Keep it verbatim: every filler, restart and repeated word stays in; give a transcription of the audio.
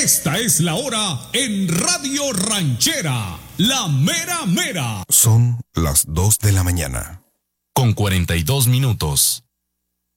Esta es la hora en Radio Ranchera, la mera mera. Son las dos de la mañana. Con cuarenta y dos minutos.